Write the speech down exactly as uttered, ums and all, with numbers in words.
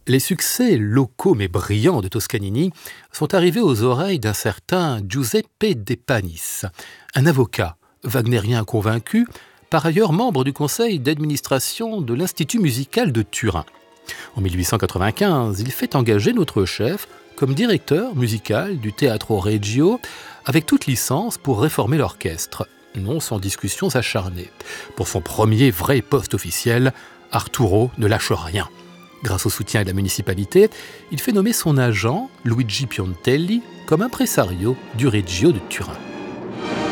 Les succès locaux mais brillants de Toscanini sont arrivés aux oreilles d'un certain Giuseppe De Panis, un avocat wagnérien convaincu, par ailleurs membre du conseil d'administration de l'Institut musical de Turin. En mille huit cent quatre-vingt-quinze, il fait engager notre chef comme directeur musical du Teatro Regio, avec toute licence pour réformer l'orchestre, non sans discussions acharnées. Pour son premier vrai poste officiel, Arturo ne lâche rien. Grâce au soutien de la municipalité, il fait nommer son agent, Luigi Piontelli, comme impresario du Regio de Turin.